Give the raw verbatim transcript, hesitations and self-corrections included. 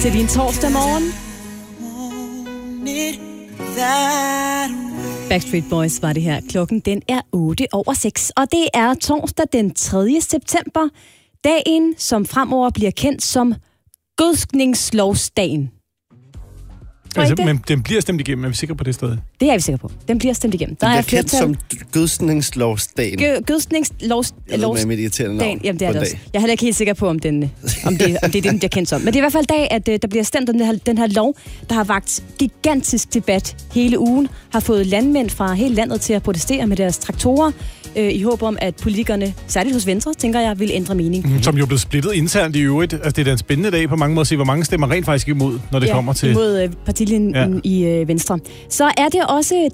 til din torsdag morgen. Backstreet Boys var det her. Klokken den er otte over seks, og det er torsdag den tredje september. Dagen, som fremover bliver kendt som gødskningslovsdagen. Altså, men den bliver stemt igennem, er vi sikre på det stadig? Det er vi sikre på. Den bliver stemt igennem. Der den er bliver kendt som gødskningslovsdagen. Gø- gødskningslovsdagen. med irriterende navn. Jamen, det er det også. Jeg er heller ikke helt sikker på, om, den, om, det, om det er det, den bliver kendt som. Men det er i hvert fald dag, at der bliver stemt om den her, den her lov, der har vagt gigantisk debat hele ugen, har fået landmænd fra hele landet til at protestere med deres traktorer, øh, i håb om, at politikerne, særligt hos Venstre, tænker jeg, vil ændre mening. Mm, som jo blev splittet internt i øvrigt. Altså, det er da en spændende dag på mange måder at se, hvor mange stemmer rent faktisk imod, når det ja, kommer til... imod øh, partilinjen ja. i øh, Venstre. Så er det også